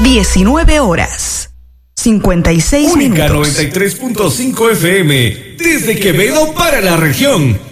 19 horas. 56 Única minutos. 93.5 FM, desde Quevedo para la región.